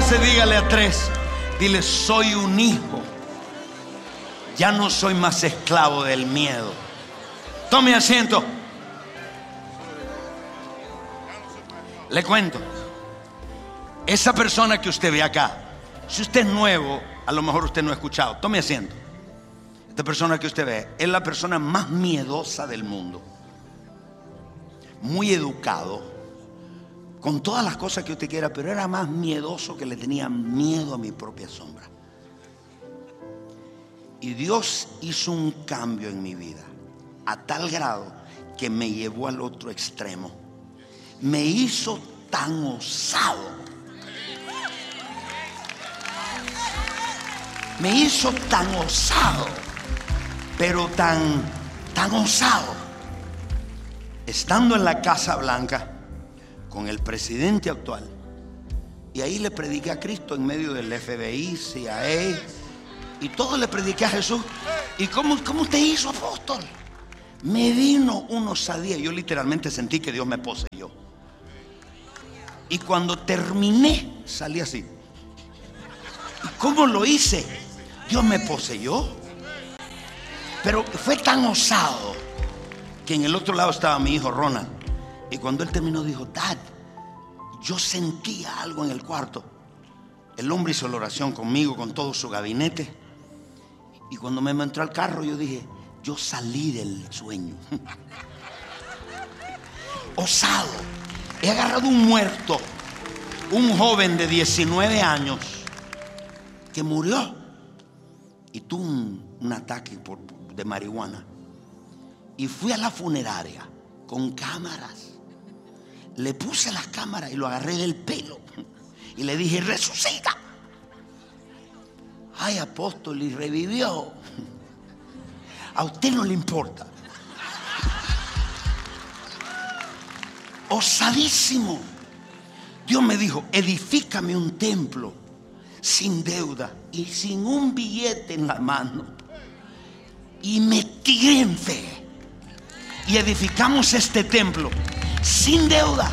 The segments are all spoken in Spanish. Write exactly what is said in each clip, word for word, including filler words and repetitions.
entonces dígale a tres, dile: soy un hijo, ya no soy más esclavo del miedo. Tome asiento. Le cuento, esa persona que usted ve acá, si usted es nuevo, a lo mejor usted no ha escuchado. Tome asiento. Esta persona que usted ve es la persona más miedosa del mundo. Muy educado, con todas las cosas que usted quiera, pero era más miedoso que le tenía miedo a mi propia sombra. Y Dios hizo un cambio en mi vida a tal grado que me llevó al otro extremo. Me hizo tan osado. Me hizo tan osado, pero tan, tan osado. Estando en la Casa Blanca con el presidente actual, y ahí le prediqué a Cristo en medio del F B I, C I A, y todo le prediqué a Jesús. ¿Y cómo, cómo usted hizo, apóstol? Me vino una osadía. Yo literalmente sentí que Dios me poseyó. Y cuando terminé, salí así. ¿Y cómo lo hice? Dios me poseyó. Pero fue tan osado que en el otro lado estaba mi hijo Ronald. Y cuando él terminó dijo: Dad, yo sentía algo en el cuarto. El hombre hizo la oración conmigo, con todo su gabinete. Y cuando me entró al carro, yo dije: yo salí del sueño. Osado. He agarrado un muerto, un joven de diecinueve años que murió y tuvo un, un ataque por, de marihuana. Y fui a la funeraria con cámaras. Le puse las cámaras y lo agarré del pelo y le dije: resucita. Ay, apóstol, y revivió. A usted no le importa. Osadísimo. Dios me dijo: edifícame un templo sin deuda y sin un billete en la mano. Y me tiré en fe y edificamos este templo sin deuda.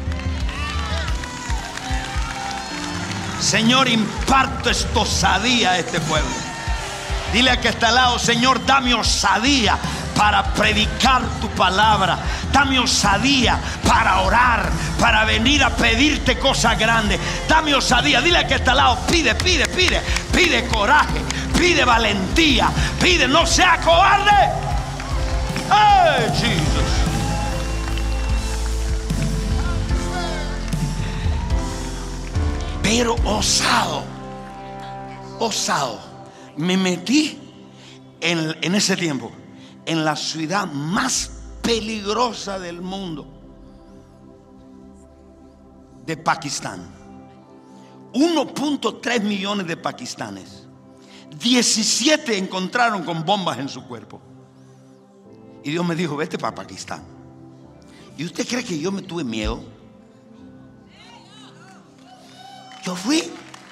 Señor, imparto esta osadía a este pueblo. Dile a que está al lado: Señor, dame osadía para predicar tu palabra. Dame osadía para orar, para venir a pedirte cosas grandes. Dame osadía. Dile a que está al lado: pide, pide, pide. Pide coraje, pide valentía, pide, no sea cobarde. ¡Ay, Jesús! Pero osado, osado. Me metí en, en ese tiempo en la ciudad más peligrosa del mundo, de Pakistán. uno punto tres millones de pakistanes. diecisiete encontraron con bombas en su cuerpo. Y Dios me dijo: vete para Pakistán. ¿Y usted cree que yo me tuve miedo? Yo fui.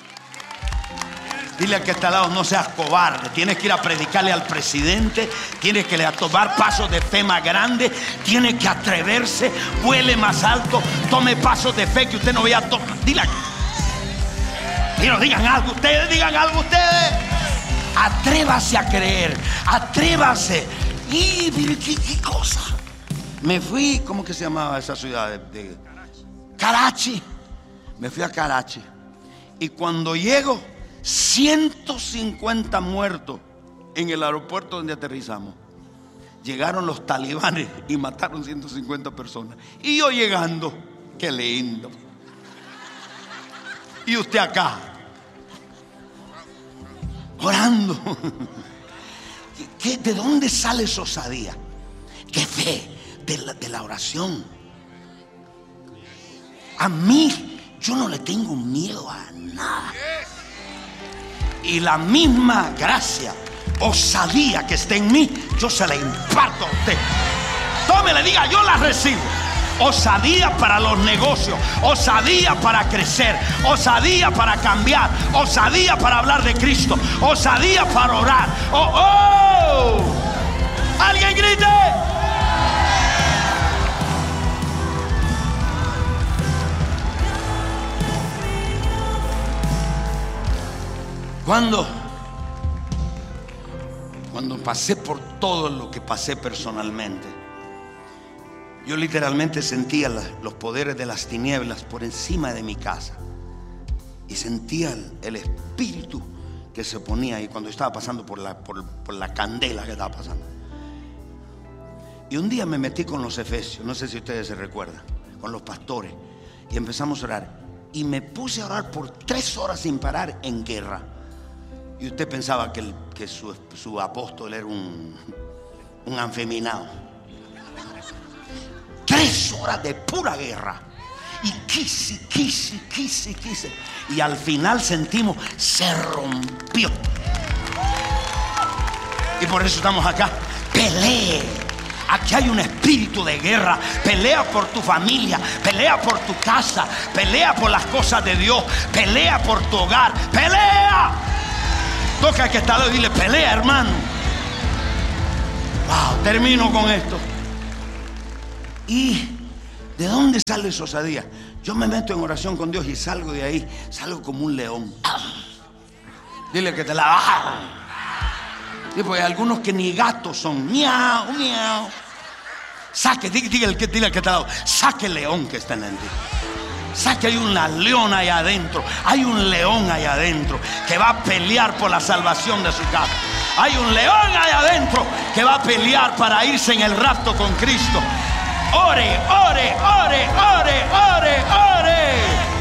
Dile al que está al lado: no seas cobarde. Tienes que ir a predicarle al presidente. Tienes que ir a tomar pasos de fe más grandes. Tiene que atreverse. Vuele más alto. Tome pasos de fe que usted no vea. Dile. Pero digan algo ustedes. Digan algo ustedes. Atrévase a creer. Atrévase. Y mire qué, qué cosa. Me fui. ¿Cómo que se llamaba esa ciudad? De, de Karachi. Me fui a Karachi. Y cuando llego, ciento cincuenta muertos en el aeropuerto donde aterrizamos. Llegaron los talibanes y mataron ciento cincuenta personas. Y yo llegando, qué lindo. Y usted acá, orando. ¿Qué, ¿De dónde sale esa osadía? ¿Qué fe? De la, de la oración. A mí, yo no le tengo miedo a nada. Y la misma gracia, osadía que está en mí, yo se la imparto a usted. Tómela, diga: yo la recibo. Osadía para los negocios, osadía para crecer, osadía para cambiar, osadía para hablar de Cristo, osadía para orar. ¡Oh, oh! ¡Alguien grite! Cuando, cuando pasé por todo lo que pasé personalmente, yo literalmente sentía la, los poderes de las tinieblas por encima de mi casa. Y sentía el, el espíritu que se ponía ahí cuando estaba pasando por la, por, por la candela que estaba pasando. Y un día me metí con los efesios, no sé si ustedes se recuerdan, con los pastores, y empezamos a orar. Y me puse a orar por tres horas sin parar en guerra. Y usted pensaba que, el, que su, su apóstol era un, un afeminado. Tres horas de pura guerra. Y quise, quise, quise, quise. Y al final sentimos, se rompió. Y por eso estamos acá. Pelee. Aquí hay un espíritu de guerra. Pelea por tu familia, pelea por tu casa, pelea por las cosas de Dios, pelea por tu hogar. Pelea. Toca que está al lado y dile, pelea, hermano. Wow, termino con esto. ¿Y de dónde sale esa osadía? Yo me meto en oración con Dios y salgo de ahí, salgo como un león. Dile que te la bajaron. Sí, porque hay algunos que ni gatos son. Miau, miau. Saque, dile al que, dile que te ha dado. Saque el león que está en ti. Saque, hay una leona allá adentro. Hay un león allá adentro que va a pelear por la salvación de su casa. Hay un león allá adentro que va a pelear para irse en el rapto con Cristo. Ore, ore, ore, ore, ore, ore.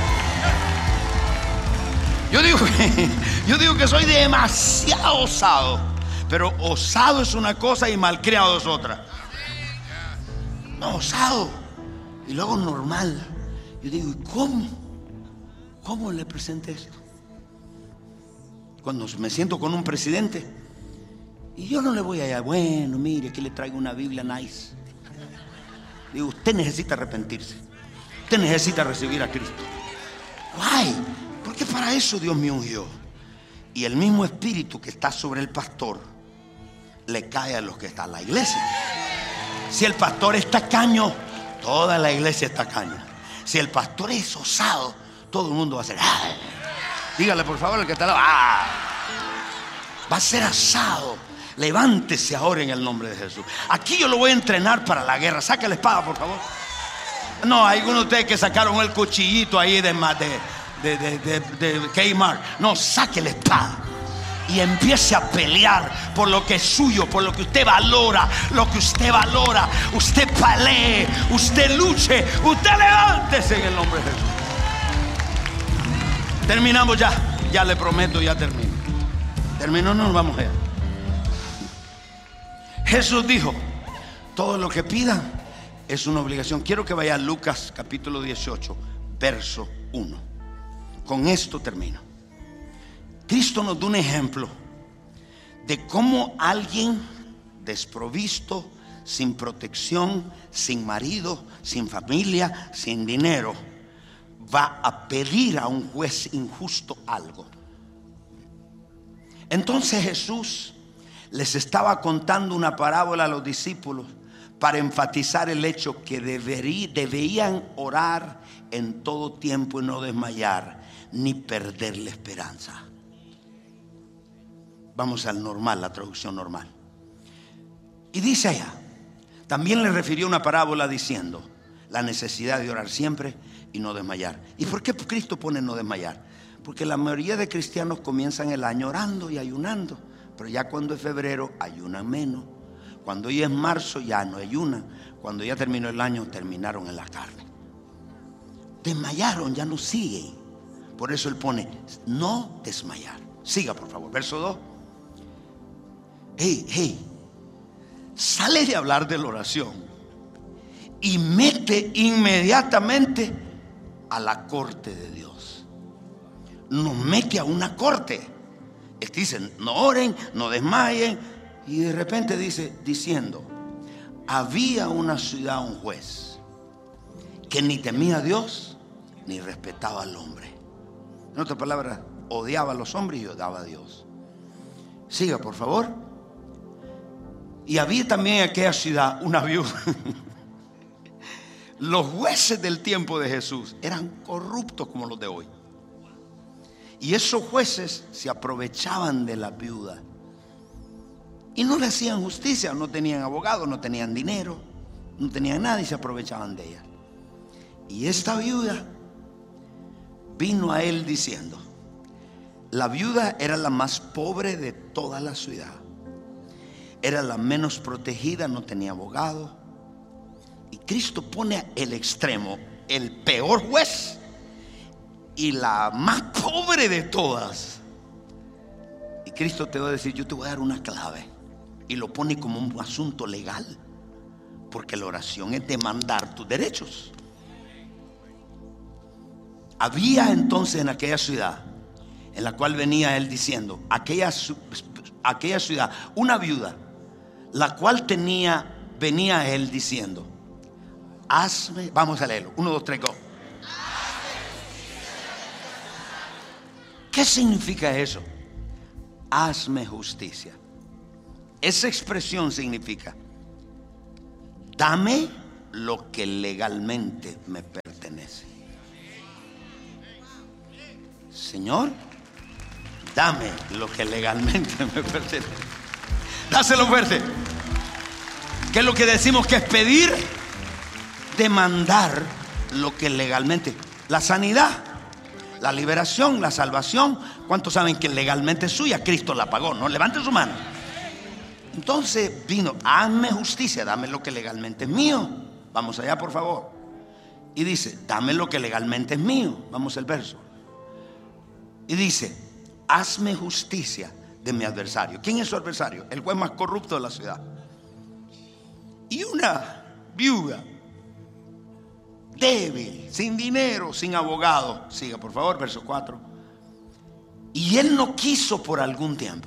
Yo digo que, yo digo que soy demasiado osado. Pero osado es una cosa y malcriado es otra. No, osado. Y luego normal. Yo digo, ¿y cómo? ¿Cómo le presenté esto? Cuando me siento con un presidente y yo no le voy allá, bueno, mire, aquí le traigo una Biblia nice. Digo, usted necesita arrepentirse. Usted necesita recibir a Cristo. Why? Porque para eso Dios me ungió. Y el mismo espíritu que está sobre el pastor le cae a los que están en la iglesia. Si el pastor es tacaño, toda la iglesia es tacaña. Si el pastor es osado, todo el mundo va a ser ¡ah! Dígale por favor al que está al lado, ¡ah! Va a ser asado. Levántese ahora en el nombre de Jesús. Aquí yo lo voy a entrenar para la guerra. Saque la espada, por favor. No, hay algunos de ustedes que sacaron el cuchillito ahí de, de, de, de, de, de Kmart. No, saque la espada y empiece a pelear por lo que es suyo, por lo que usted valora, lo que usted valora. Usted pelee, usted luche, usted levántese en el nombre de Jesús. Terminamos ya, ya le prometo, ya termino. Termino, no nos vamos allá. Jesús dijo, todo lo que pidan es una obligación. Quiero que vaya a Lucas capítulo dieciocho, verso uno. Con esto termino. Cristo nos da un ejemplo de cómo alguien desprovisto, sin protección, sin marido, sin familia, sin dinero, va a pedir a un juez injusto algo. Entonces Jesús les estaba contando una parábola a los discípulos para enfatizar el hecho que deberí, debían orar en todo tiempo y no desmayar ni perder la esperanza. Vamos al normal, la traducción normal. Y dice allá, también le refirió una parábola diciendo la necesidad de orar siempre y no desmayar. ¿Y por qué Cristo pone no desmayar? Porque la mayoría de cristianos comienzan el año orando y ayunando, pero ya cuando es febrero ayunan menos. Cuando ya es marzo ya no ayunan. Cuando ya terminó el año terminaron en la carne. Desmayaron, ya no siguen. Por eso él pone no desmayar. Siga por favor, verso dos. Hey, hey, sale de hablar de la oración y mete inmediatamente a la corte de Dios. Nos mete a una corte. Dicen, no oren, no desmayen. Y de repente dice, diciendo, había una ciudad, un juez, que ni temía a Dios, ni respetaba al hombre. En otras palabras, odiaba a los hombres y odiaba a Dios. Siga, por favor. Y había también en aquella ciudad una viuda. Los jueces del tiempo de Jesús eran corruptos como los de hoy. Y esos jueces se aprovechaban de la viuda y no le hacían justicia. No tenían abogado, no tenían dinero, no tenían nada y se aprovechaban de ella. Y esta viuda vino a él diciendo, la viuda era la más pobre de toda la ciudad, era la menos protegida, no tenía abogado. Y Cristo pone el extremo, el peor juez y la más pobre de todas. Y Cristo te va a decir, yo te voy a dar una clave. Y lo pone como un asunto legal, porque la oración es demandar tus derechos. Había entonces en aquella ciudad, en la cual venía él diciendo, aquella, aquella ciudad, una viuda, la cual tenía, venía él diciendo, hazme, vamos a leerlo, uno, dos, tres, go. ¿Qué significa eso? Hazme justicia. Esa expresión significa, dame lo que legalmente me pertenece. Señor, dame lo que legalmente me pertenece. Dáselo fuerte. ¿Qué es lo que decimos que es pedir? Demandar lo que legalmente. La sanidad, la liberación, la salvación. ¿Cuántos saben que legalmente es suya? Cristo la pagó, ¿no? Levante su mano. Entonces vino, hazme justicia, dame lo que legalmente es mío. Vamos allá, por favor. Y dice, dame lo que legalmente es mío. Vamos al verso. Y dice, hazme justicia de mi adversario. ¿Quién es su adversario? El juez más corrupto de la ciudad. Y una viuda débil, sin dinero, sin abogado. Siga por favor, verso cuatro. Y él no quiso por algún tiempo.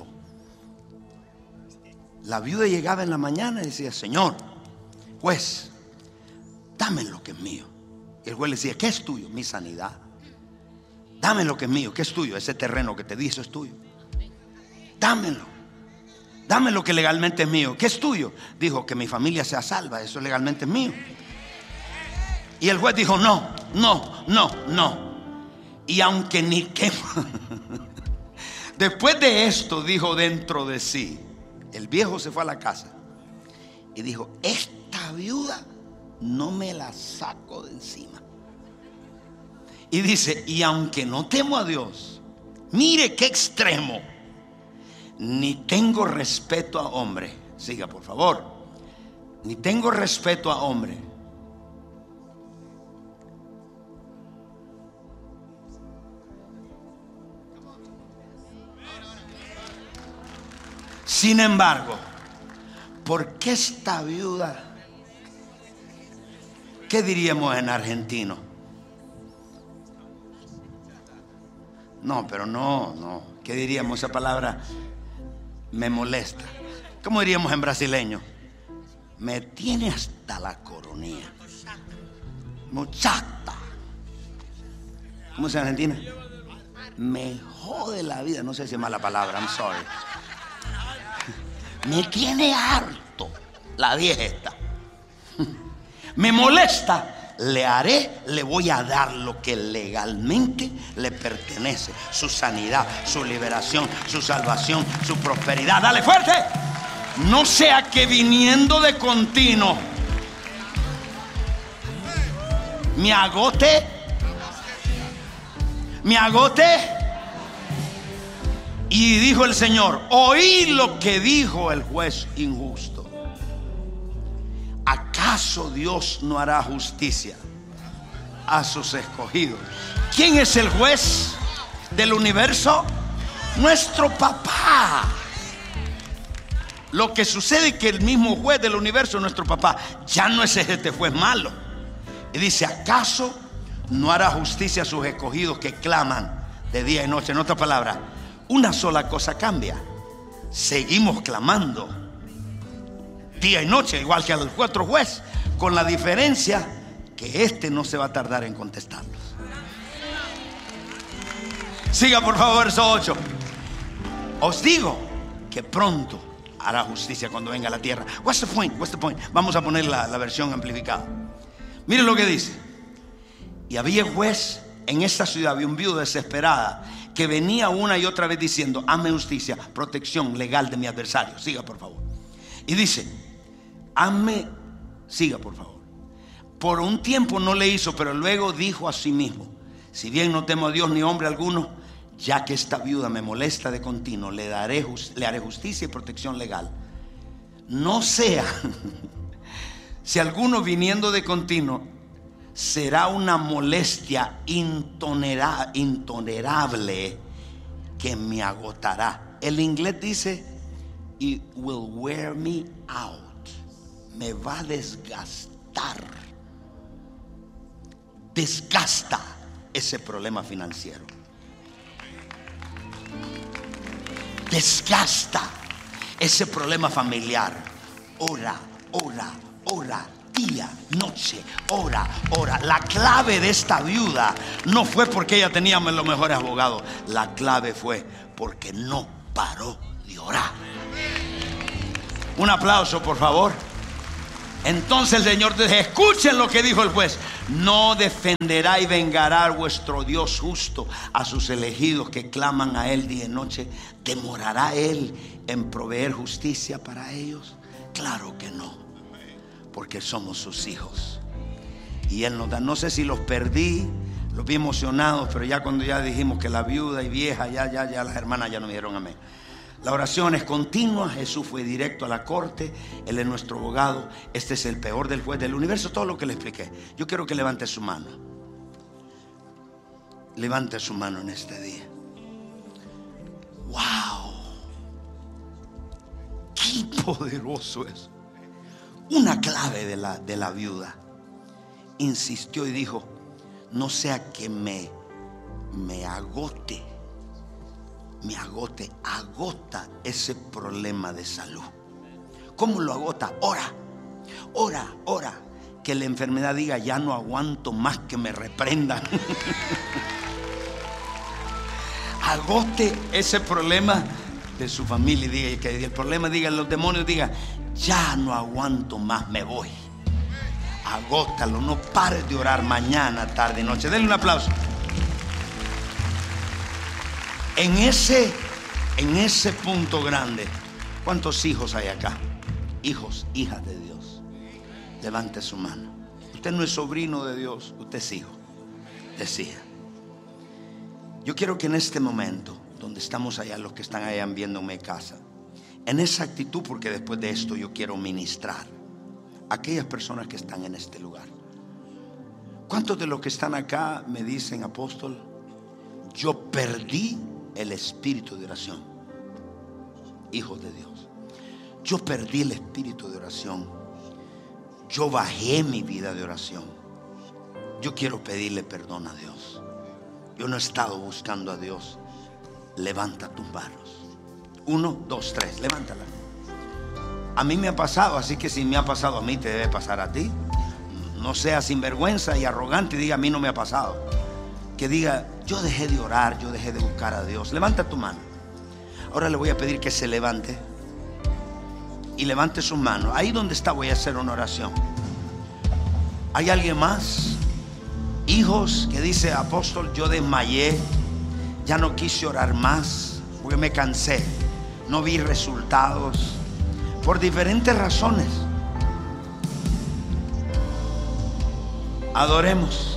La viuda llegaba en la mañana y decía, Señor, juez, dame lo que es mío. Y el juez le decía, ¿qué es tuyo? Mi sanidad. Dame lo que es mío. ¿Qué es tuyo? Ese terreno que te di, eso es tuyo. Dámelo. Dame lo que legalmente es mío. ¿Qué es tuyo? Dijo, que mi familia sea salva. Eso legalmente es mío. Y el juez dijo, no, no, no, no. Y aunque ni que después de esto dijo dentro de sí, el viejo se fue a la casa y dijo, esta viuda no me la saco de encima. Y dice, y aunque no temo a Dios, mire qué extremo, ni tengo respeto a hombre. Siga por favor. Ni tengo respeto a hombre. Sin embargo, ¿por qué esta viuda? ¿Qué diríamos en argentino? No, pero no, no. ¿Qué diríamos? Esa palabra me molesta. ¿Cómo diríamos en brasileño? Me tiene hasta la coronilla. Muchata. ¿Cómo se llama en Argentina? Me jode la vida. No sé si es mala palabra, I'm sorry. Me tiene harto la vieja esta. Me molesta. Le haré, le voy a dar lo que legalmente le pertenece. Su sanidad, su liberación, su salvación, su prosperidad. Dale fuerte. No sea que viniendo de continuo me agote. Me agote. Y dijo el Señor, oí lo que dijo el juez injusto. ¿Acaso Dios no hará justicia a sus escogidos? ¿Quién es el juez del universo? Nuestro papá. Lo que sucede es que el mismo juez del universo, nuestro papá, ya no es este juez malo. Y dice, ¿acaso no hará justicia a sus escogidos que claman de día y noche? En otra palabra, una sola cosa cambia. Seguimos clamando día y noche, igual que al otro juez, con la diferencia que este no se va a tardar en contestarlos. Siga por favor, verso ocho. Os digo que pronto hará justicia cuando venga a la tierra. What's the point? What's the point? Vamos a poner la, la versión amplificada. Mire lo que dice. Y había juez en esta ciudad había un viuda desesperada que venía una y otra vez diciendo: hazme justicia, protección legal de mi adversario. Siga por favor. Y dice: hazme, siga por favor. Por un tiempo no le hizo, pero luego dijo a sí mismo: si bien no temo a Dios ni hombre alguno, ya que esta viuda me molesta de continuo, le daré, le haré justicia y protección legal. No sea si alguno viniendo de continuo, será una molestia intolera, intolerable que me agotará. El inglés dice: it will wear me out. Me va a desgastar. Desgasta ese problema financiero. Desgasta ese problema familiar. Ora, ora, ora, día, noche, ora, ora. La clave de esta viuda no fue porque ella tenía los mejores abogados. La clave fue porque no paró de orar. Un aplauso, por favor. Entonces el Señor dice: escuchen lo que dijo el juez: no defenderá y vengará vuestro Dios justo a sus elegidos que claman a Él día y noche. ¿Demorará Él en proveer justicia para ellos? Claro que no, porque somos sus hijos y Él nos da. No sé si los perdí, los vi emocionados, pero ya cuando ya dijimos que la viuda y vieja, ya, ya, ya las hermanas ya no me dijeron amén. La oración es continua. Jesús fue directo a la corte. Él es nuestro abogado. Este es el peor del juez del universo. Todo lo que le expliqué. Yo quiero que levante su mano. Levante su mano en este día. Wow, qué poderoso es. Una clave de la, de la viuda. Insistió y dijo: no sea que me, me agote. Me agote, agota ese problema de salud. ¿Cómo lo agota? Ora, ora, ora. Que la enfermedad diga: ya no aguanto más que me reprendan. Agote ese problema de su familia. Diga, que el problema diga, los demonios digan: ya no aguanto más, me voy. Agótalo, no pares de orar mañana, tarde, noche. Denle un aplauso. En ese, en ese punto grande, ¿cuántos hijos hay acá? Hijos, hijas de Dios. Levante su mano. Usted no es sobrino de Dios, usted es hijo. Decía: yo quiero que en este momento, donde estamos allá, los que están allá viendo en mi casa, en esa actitud, porque después de esto yo quiero ministrar a aquellas personas que están en este lugar. ¿Cuántos de los que están acá me dicen: apóstol, yo perdí el espíritu de oración? Hijos de Dios, yo perdí el espíritu de oración. Yo bajé mi vida de oración. Yo quiero pedirle perdón a Dios. Yo no he estado buscando a Dios. Levanta tus manos. Uno, dos, tres, levántala. A mí me ha pasado, así que si me ha pasado a mí, te debe pasar a ti. No seas sinvergüenza y arrogante y diga: a mí no me ha pasado. Que diga: yo dejé de orar, yo dejé de buscar a Dios. Levanta tu mano. Ahora le voy a pedir que se levante y levante sus manos. Ahí donde está voy a hacer una oración. ¿Hay alguien más? Hijos que dice: apóstol, yo desmayé, ya no quise orar más porque me cansé, no vi resultados por diferentes razones. Adoremos.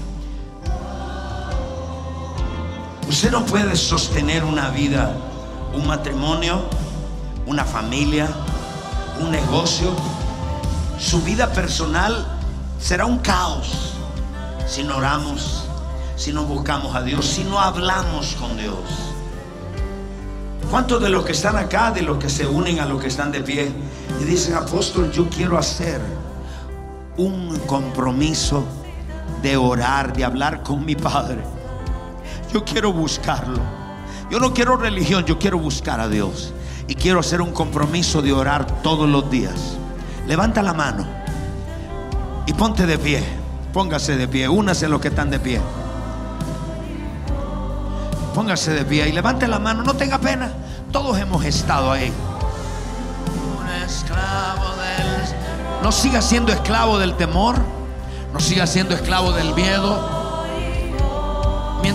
Usted no puede sostener una vida, un matrimonio, una familia, un negocio. Su vida personal será un caos si no oramos, si no buscamos a Dios, si no hablamos con Dios. ¿Cuántos de los que están acá, de los que se unen a los que están de pie, y dicen: apóstol, yo quiero hacer un compromiso de orar, de hablar con mi Padre? Yo quiero buscarlo. Yo no quiero religión, yo quiero buscar a Dios. Y quiero hacer un compromiso de orar todos los días. Levanta la mano y ponte de pie. Póngase de pie, únase a los que están de pie. Póngase de pie y levante la mano, no tenga pena. Todos hemos estado ahí. Un esclavo del... No siga siendo esclavo del temor. No siga siendo esclavo del miedo.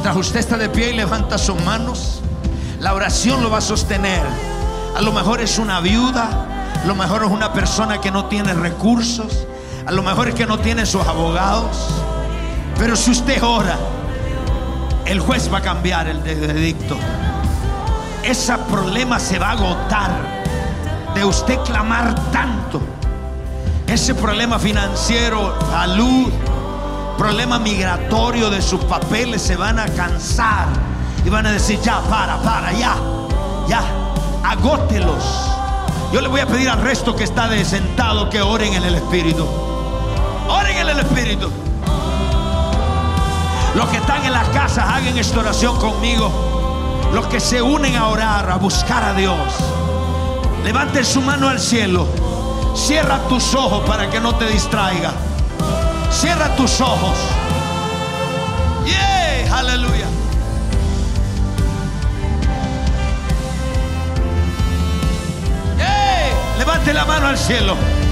Mientras usted está de pie y levanta sus manos, la oración lo va a sostener. A lo mejor es una viuda, a lo mejor es una persona que no tiene recursos, a lo mejor es que no tiene sus abogados. Pero si usted ora, el juez va a cambiar el veredicto. Ese problema se va a agotar de usted clamar tanto. Ese problema financiero, salud, problema migratorio de sus papeles se van a cansar y van a decir: ya, para, para, ya, ya, agótelos. Yo le voy a pedir al resto que está de sentado que oren en el Espíritu. Oren en el Espíritu. Los que están en las casas, hagan esta oración conmigo. Los que se unen a orar, a buscar a Dios, levanten su mano al cielo. Cierra tus ojos para que no te distraiga. Cierra tus ojos. Yeah, aleluya. Yeah, levante la mano al cielo.